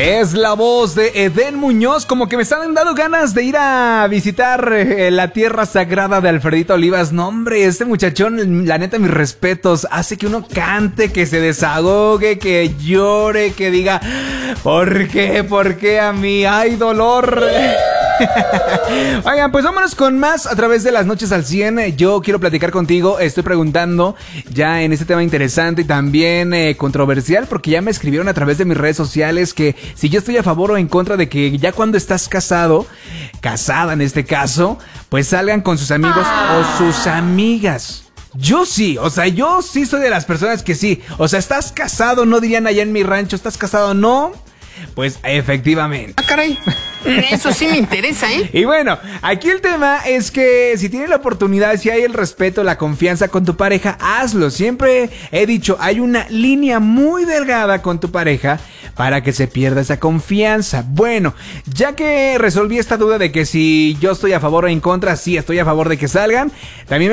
Es la voz de Edén Muñoz. Como que me están dando ganas de ir a visitar la tierra sagrada de Alfredito Olivas. No, hombre, este muchachón, la neta, mis respetos. Hace que uno cante, que se desahogue, que llore, que diga, ¿por qué? ¿Por qué a mí? ¡Ay, dolor! Oigan, pues vámonos con más a través de las noches al 100. Yo quiero platicar contigo. Estoy preguntando ya en este tema interesante y también controversial, porque ya me escribieron a través de mis redes sociales que si yo estoy a favor o en contra de que ya cuando estás casado, casada en este caso, pues salgan con sus amigos o sus amigas. Yo sí, o sea, yo sí soy de las personas que sí. O sea, ¿estás casado? No dirían allá en mi rancho, ¿estás casado? No. Pues efectivamente. Ah, caray. Eso sí me interesa, ¿eh? Y bueno, aquí el tema es que si tienes la oportunidad, si hay el respeto, la confianza con tu pareja, hazlo. Siempre he dicho, hay una línea muy delgada con tu pareja para que se pierda esa confianza. Bueno, ya que resolví esta duda de que si yo estoy a favor o en contra, sí estoy a favor de que salgan, también